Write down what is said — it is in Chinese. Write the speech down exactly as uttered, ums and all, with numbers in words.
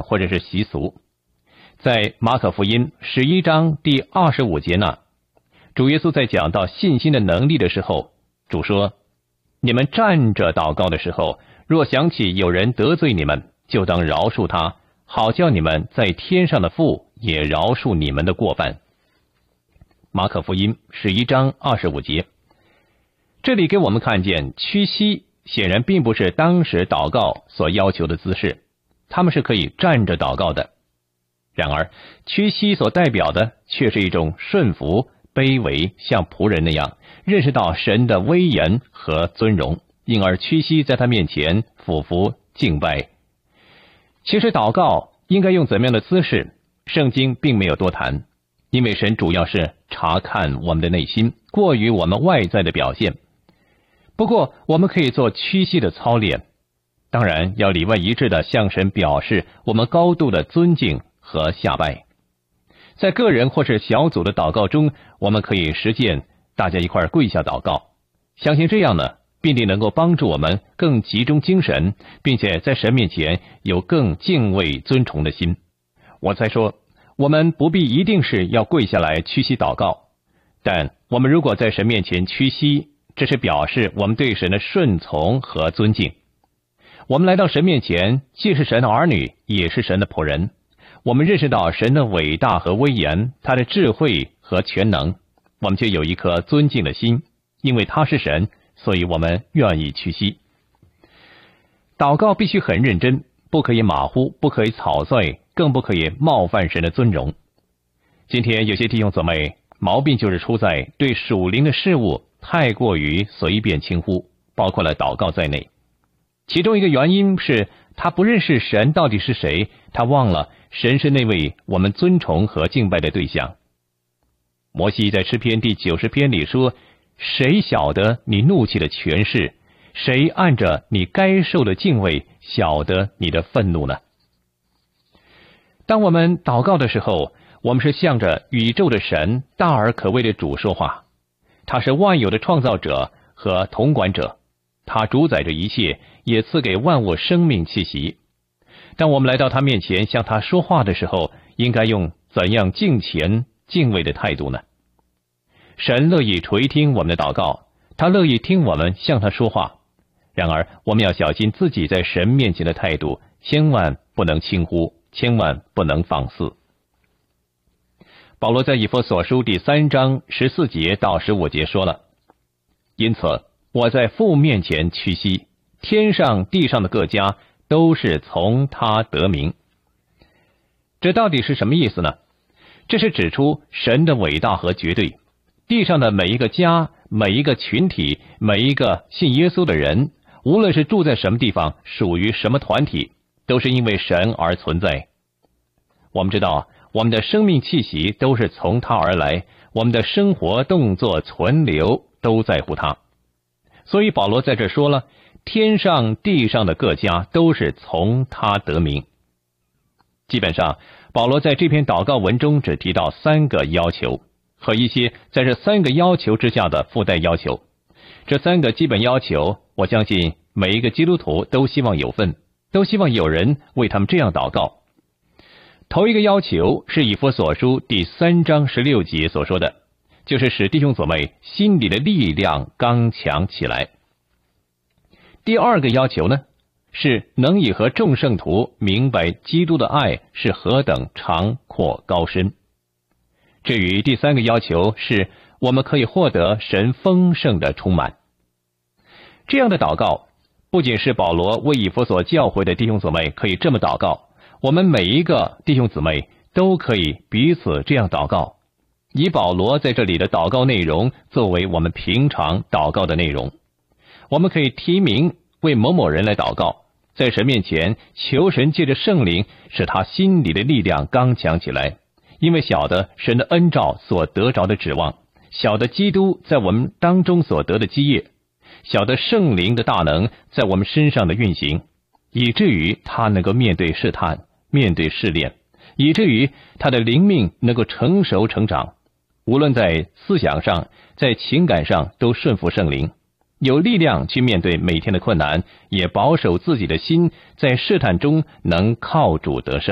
或者是习俗。在马可福音十一章第二十五节呢，主耶稣在讲到信心的能力的时候，主说：你们站着祷告的时候，若想起有人得罪你们，就当饶恕他，好叫你们在天上的父也饶恕你们的过犯。马可福音十一章二十五节。这里给我们看见屈膝显然并不是当时祷告所要求的姿势，他们是可以站着祷告的。然而屈膝所代表的却是一种顺服、卑微，像仆人那样认识到神的威严和尊荣，因而屈膝在他面前俯伏敬拜。其实祷告应该用怎么样的姿势，圣经并没有多谈，因为神主要是查看我们的内心，过于我们外在的表现。不过我们可以做屈膝的操练，当然要里外一致的向神表示我们高度的尊敬和下拜。在个人或是小组的祷告中，我们可以实践大家一块跪下祷告，相信这样呢，必定能够帮助我们更集中精神，并且在神面前有更敬畏尊崇的心。我才说，我们不必一定是要跪下来屈膝祷告，但我们如果在神面前屈膝，这是表示我们对神的顺从和尊敬。我们来到神面前，既是神的儿女，也是神的仆人。我们认识到神的伟大和威严，他的智慧和全能，我们就有一颗尊敬的心，因为他是神，所以我们愿意屈膝。祷告必须很认真，不可以马虎，不可以草率，更不可以冒犯神的尊荣。今天有些弟兄姊妹毛病就是出在对属灵的事物太过于随便轻忽，包括了祷告在内。其中一个原因是他不认识神到底是谁，他忘了神是那位我们尊崇和敬拜的对象。摩西在诗篇第九十篇里说：谁晓得你怒气的权势？谁按着你该受的敬畏晓得你的愤怒呢？当我们祷告的时候，我们是向着宇宙的神，大而可畏的主说话。他是万有的创造者和统管者，他主宰着一切，也赐给万物生命气息。当我们来到他面前向他说话的时候，应该用怎样敬虔敬畏的态度呢？神乐意垂听我们的祷告，他乐意听我们向他说话。然而我们要小心自己在神面前的态度，千万不能轻忽，千万不能放肆。保罗在以弗所书第三章十四节到十五节说了：因此我在父面前屈膝，天上地上的各家都是从他得名。这到底是什么意思呢？这是指出神的伟大和绝对。地上的每一个家，每一个群体，每一个信耶稣的人，无论是住在什么地方，属于什么团体，都是因为神而存在。我们知道我们的生命气息都是从他而来，我们的生活动作存留都在乎他。所以保罗在这说了，天上地上的各家都是从他得名。基本上保罗在这篇祷告文中只提到三个要求和一些在这三个要求之下的附带要求。这三个基本要求，我相信每一个基督徒都希望有份，都希望有人为他们这样祷告。头一个要求是以弗所书第三章十六节所说的，就是使弟兄姊妹心里的力量刚强起来。第二个要求呢，是能以和众圣徒明白基督的爱是何等长阔高深。至于第三个要求，是我们可以获得神丰盛的充满。这样的祷告不仅是保罗为以弗所教会的弟兄姊妹可以这么祷告，我们每一个弟兄姊妹都可以彼此这样祷告，以保罗在这里的祷告内容作为我们平常祷告的内容。我们可以提名为某某人来祷告，在神面前求神借着圣灵使他心里的力量刚强起来，因为晓得神的恩召所得着的指望，晓得基督在我们当中所得的基业，晓得圣灵的大能在我们身上的运行，以至于他能够面对试探，面对试炼，以至于他的灵命能够成熟成长，无论在思想上，在情感上都顺服圣灵，有力量去面对每天的困难，也保守自己的心在试探中能靠主得胜。